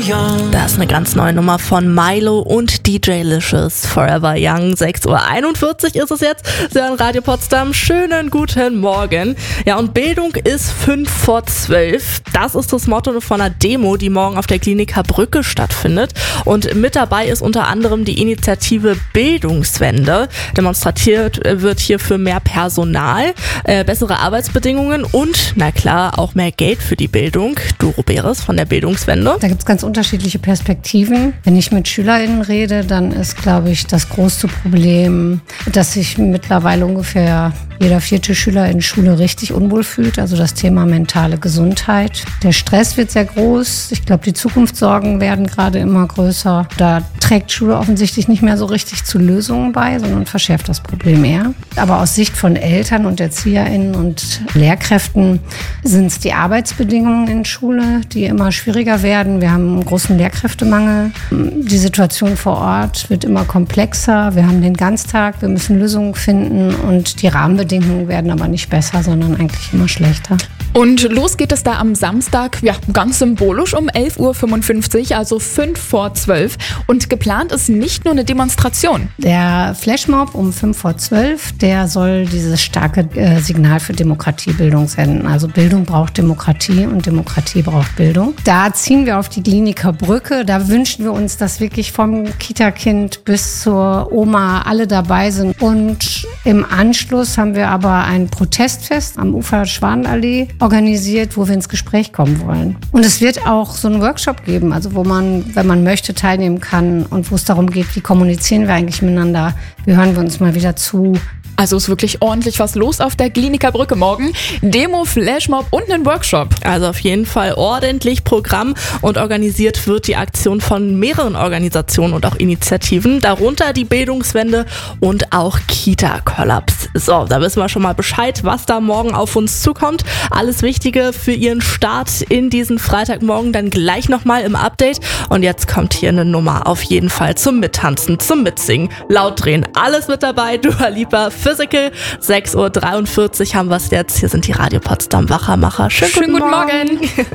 young. Das ist eine ganz neue Nummer von Milo und DJ Licious, Forever Young. 6:41 Uhr ist es jetzt. Sie hören Radio Potsdam. Schönen guten Morgen. Ja, und Bildung ist 11:55. Das ist das Motto von einer Demo, die morgen auf der Kliniker Brücke stattfindet. Und mit dabei ist unter anderem die Initiative Bildungswende. Demonstriert wird hier für mehr Personal, bessere Arbeitsbedingungen und, na klar, auch mehr Geld für die Bildung. Doro Beres von der Bildungswende. Da gibt es ganz unterschiedliche Perspektiven. Wenn ich mit SchülerInnen rede, dann ist, glaube ich, das größte Problem, dass sich mittlerweile ungefähr jeder 4. Schüler in Schule richtig unwohl fühlt. Also das Thema mentale Gesundheit. Der Stress wird sehr groß. Ich glaube, die Zukunftssorgen werden gerade immer größer. Da trägt Schule offensichtlich nicht mehr so richtig zu Lösungen bei, sondern verschärft das Problem eher. Aber aus Sicht von Eltern und ErzieherInnen und Lehrkräften sind es die Arbeitsbedingungen in Schule, die immer schwieriger werden. Wir haben einen großen Lehrkräftemangel. Die Situation vor Ort wird immer komplexer. Wir haben den Ganztag, wir müssen Lösungen finden und die Rahmenbedingungen werden aber nicht besser, sondern eigentlich immer schlechter. Und los geht es da am Samstag, ja, ganz symbolisch um 11:55 Uhr, also 11:55. Und geplant ist nicht nur eine Demonstration. Der Flashmob um 11:55 Uhr, der soll dieses starke Signal für Demokratiebildung senden. Also Bildung braucht Demokratie und Demokratie braucht Bildung. Da ziehen wir auf die Kliniker Brücke. Da wünschen wir uns, dass wirklich vom Kita-Kind bis zur Oma alle dabei sind. Und im Anschluss haben wir aber ein Protestfest am Ufer der Schwanenallee organisiert, wo wir ins Gespräch kommen wollen. Und es wird auch so einen Workshop geben, also wo man, wenn man möchte, teilnehmen kann und wo es darum geht, wie kommunizieren wir eigentlich miteinander, wie hören wir uns mal wieder zu. Also ist wirklich ordentlich was los auf der Kliniker Brücke morgen. Demo, Flashmob und einen Workshop. Also auf jeden Fall ordentlich Programm und organisiert wird die Aktion von mehreren Organisationen und auch Initiativen, darunter die Bildungswende und auch Kita-Kollaps. So, da wissen wir schon mal Bescheid, was da morgen auf uns zukommt. Alles Wichtige für Ihren Start in diesen Freitagmorgen dann gleich nochmal im Update. Und jetzt kommt hier eine Nummer auf jeden Fall zum Mittanzen, zum Mitsingen, laut drehen. Alles mit dabei, Dua Lipa, Physical. 6:43 Uhr haben wir es jetzt. Hier sind die Radio Potsdam Wachermacher. Schönen guten Morgen.